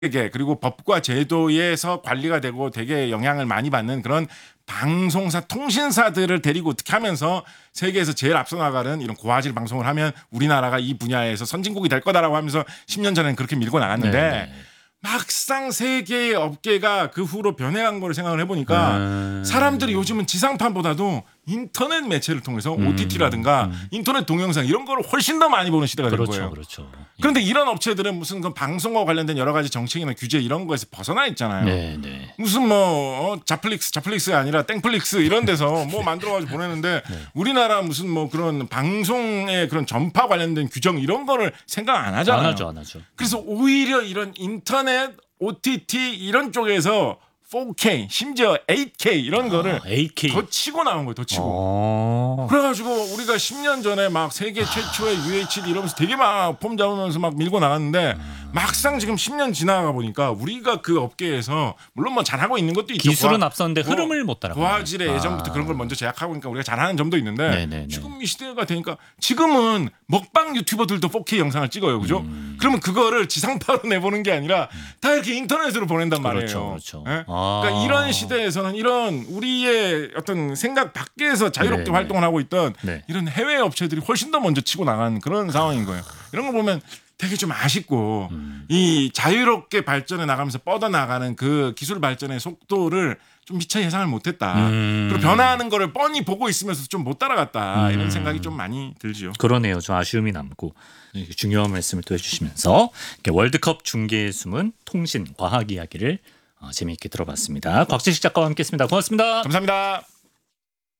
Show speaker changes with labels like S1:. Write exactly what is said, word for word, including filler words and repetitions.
S1: 되게 그리고 법과 제도에서 관리가 되고 되게 영향을 많이 받는 그런 방송사, 통신사들을 데리고 어떻게 하면서 세계에서 제일 앞서 나가는 이런 고화질 방송을 하면 우리나라가 이 분야에서 선진국이 될 거다라고 하면서 십 년 전에는 그렇게 밀고 나갔는데
S2: 네네.
S1: 막상 세계의 업계가 그 후로 변해간 거를 생각을 해보니까
S2: 음.
S1: 사람들이 요즘은 지상파보다도 인터넷 매체를 통해서
S2: 음.
S1: 오티티라든가
S2: 음.
S1: 인터넷 동영상 이런 거를 훨씬 더 많이 보는 시대가 된
S2: 그렇죠,
S1: 거예요.
S2: 그렇죠.
S1: 그런데 이런 업체들은 무슨 그 방송과 관련된 여러 가지 정책이나 규제 이런 거에서 벗어나 있잖아요.
S2: 네, 네.
S1: 무슨 뭐 어, 자플릭스, 자플릭스가 아니라 땡플릭스 이런 데서 뭐 만들어가지고 보내는데
S2: 네.
S1: 우리나라 무슨 뭐 그런 방송의 그런 전파 관련된 규정 이런 거를 생각 안 하잖아요.
S2: 안 하죠, 안 하죠.
S1: 그래서 오히려 이런 인터넷, 오티티 이런 쪽에서 포케이 심지어 에잇 케이 이런 거를
S2: 아, 에잇 케이.
S1: 더 치고 나온 거예요. 더 치고.
S2: 어.
S1: 그래가지고 우리가 십 년 전에 막 세계 최초의 유에이치디 이러면서 되게 막 폼 잡으면서 막 밀고 나갔는데 막상 지금 십 년 지나가 보니까 우리가 그 업계에서 물론 뭐 잘하고 있는 것도 있죠.
S2: 기술은
S1: 고화-
S2: 앞섰는데
S1: 뭐
S2: 흐름을 못 따라가요.
S1: 고화질에
S2: 아.
S1: 예전부터 그런 걸 먼저 제약하고 있으니까 우리가 잘하는 점도 있는데
S2: 네네네.
S1: 지금 이 시대가 되니까 지금은 먹방 유튜버들도 포케이 영상을 찍어요. 그죠?
S2: 음.
S1: 그러면 그거를 지상파로 내보는 게 아니라 다 이렇게 인터넷으로 보낸단 말이에요.
S2: 그렇죠, 그렇죠.
S1: 예?
S2: 아.
S1: 그러니까 이런 시대에서는 이런 우리의 어떤 생각 밖에서 자유롭게
S2: 네네.
S1: 활동을 하고 있던
S2: 네.
S1: 이런 해외 업체들이 훨씬 더 먼저 치고 나간 그런 상황인 거예요. 이런 걸 보면 되게 좀 아쉽고
S2: 음.
S1: 이 자유롭게 발전해 나가면서 뻗어 나가는 그 기술 발전의 속도를 좀 미처 예상을 못했다.
S2: 음.
S1: 그리고 변화하는 거를 뻔히 보고 있으면서 좀 못 따라갔다.
S2: 음.
S1: 이런 생각이 좀 많이 들지요.
S2: 그러네요. 좀 아쉬움이 남고 이렇게 중요한 말씀을 또 해주시면서 이렇게 월드컵 중계의 숨은 통신 과학 이야기를 어, 재미있게 들어봤습니다. 곽재식 작가와 함께했습니다. 고맙습니다.
S1: 감사합니다.